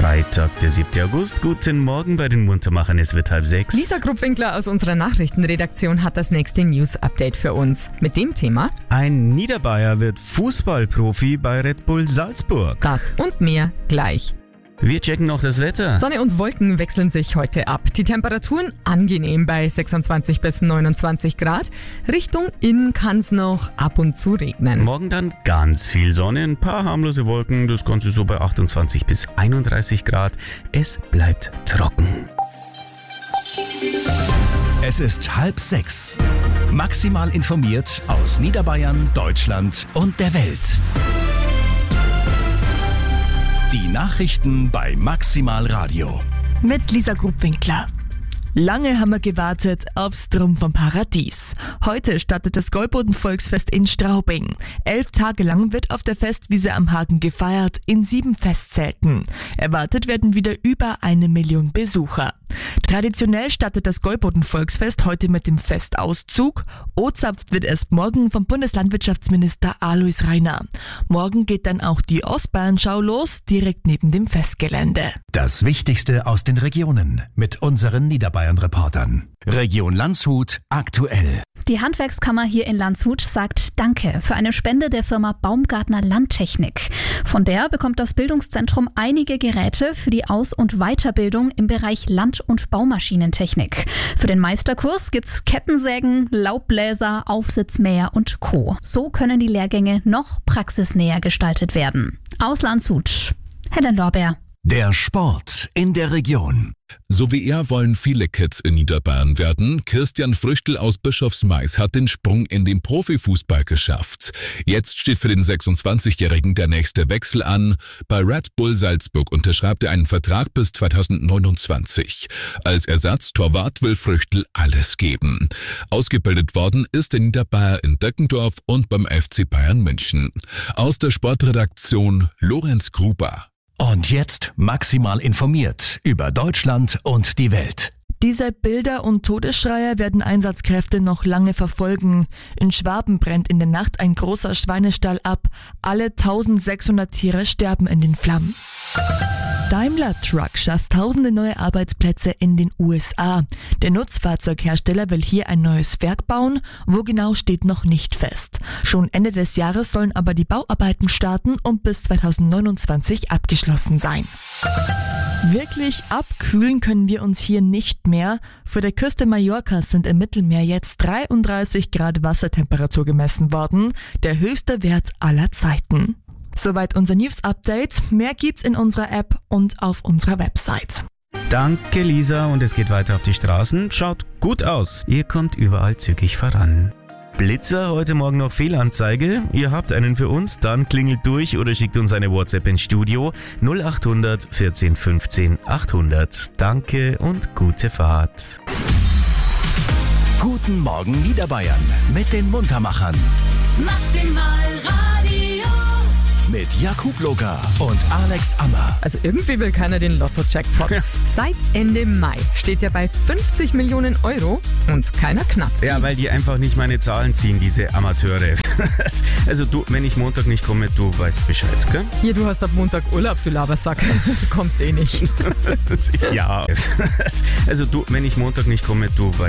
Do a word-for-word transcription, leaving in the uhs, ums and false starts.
Freitag, der siebten August. Guten Morgen bei den Muntermachern, es wird halb sechs. Lisa Gruppwinkler aus unserer Nachrichtenredaktion hat das nächste News-Update für uns. Mit dem Thema: Ein Niederbayer wird Fußballprofi bei Red Bull Salzburg. Das und mehr gleich. Wir checken noch das Wetter. Sonne und Wolken wechseln sich heute ab. Die Temperaturen angenehm bei sechsundzwanzig bis neunundzwanzig Grad. Richtung Innen kann es noch ab und zu regnen. Morgen dann ganz viel Sonne, ein paar harmlose Wolken, das Ganze so bei achtundzwanzig bis einunddreißig Grad. Es bleibt trocken. Es ist halb sechs. Maximal informiert aus Niederbayern, Deutschland und der Welt. Die Nachrichten bei Maximal Radio. Mit Lisa Gruppwinkler. Lange haben wir gewartet aufs Drum vom Paradies. Heute startet das Gäuboden-Volksfest in Straubing. Elf Tage lang wird auf der Festwiese am Hagen gefeiert, in sieben Festzelten. Erwartet werden wieder über eine Million Besucher. Traditionell startet das Gäuboden-Volksfest heute mit dem Festauszug. O-zapft wird erst morgen vom Bundeslandwirtschaftsminister Alois Rainer. Morgen geht dann auch die Ostbayernschau los, direkt neben dem Festgelände. Das Wichtigste aus den Regionen mit unseren Niederbayern-Reportern. Region Landshut aktuell. Die Handwerkskammer hier in Landshut sagt Danke für eine Spende der Firma Baumgartner Landtechnik. Von der bekommt das Bildungszentrum einige Geräte für die Aus- und Weiterbildung im Bereich Land- und Baumaschinentechnik. Für den Meisterkurs gibt's Kettensägen, Laubbläser, Aufsitzmäher und Co. So können die Lehrgänge noch praxisnäher gestaltet werden. Aus Landshut, Helen Lorbeer. Der Sport in der Region. So wie er wollen viele Kids in Niederbayern werden. Christian Früchtel aus Bischofsmais hat den Sprung in den Profifußball geschafft. Jetzt steht für den sechsundzwanzigjährigen der nächste Wechsel an. Bei Red Bull Salzburg unterschreibt er einen Vertrag bis zweitausendneunundzwanzig. Als Ersatztorwart will Früchtel alles geben. Ausgebildet worden ist der Niederbayer in Deckendorf und beim F C Bayern München. Aus der Sportredaktion Lorenz Gruber. Und jetzt maximal informiert über Deutschland und die Welt. Diese Bilder und Todesschreier werden Einsatzkräfte noch lange verfolgen. In Schwaben brennt in der Nacht ein großer Schweinestall ab. Alle eintausendsechshundert Tiere sterben in den Flammen. Daimler Truck schafft tausende neue Arbeitsplätze in den U S A. Der Nutzfahrzeughersteller will hier ein neues Werk bauen, wo genau steht noch nicht fest. Schon Ende des Jahres sollen aber die Bauarbeiten starten und bis zweitausendneunundzwanzig abgeschlossen sein. Wirklich abkühlen können wir uns hier nicht mehr. Vor der Küste Mallorcas sind im Mittelmeer jetzt dreiunddreißig Grad Wassertemperatur gemessen worden, der höchste Wert aller Zeiten. Soweit unser News-Update. Mehr gibt's in unserer App und auf unserer Website. Danke, Lisa, und es geht weiter auf die Straßen. Schaut gut aus. Ihr kommt überall zügig voran. Blitzer, heute Morgen noch Fehlanzeige. Ihr habt einen für uns, dann klingelt durch oder schickt uns eine WhatsApp ins Studio null acht hundert vierzehn fünfzehn achthundert. Danke und gute Fahrt. Guten Morgen Niederbayern mit den Muntermachern. Maximal Radio. Mit Jakub Loga und Alex Ammer. Also irgendwie will keiner den Lotto-Jackpot. Seit Ende Mai steht er bei fünfzig Millionen Euro und keiner knapp. Ja, weil die einfach nicht meine Zahlen ziehen, diese Amateure. Also du, wenn ich Montag nicht komme, du weißt Bescheid, gell? Hier, du hast ab Montag Urlaub, du Labersack. Du kommst eh nicht. Ja. Also du, wenn ich Montag nicht komme, du weißt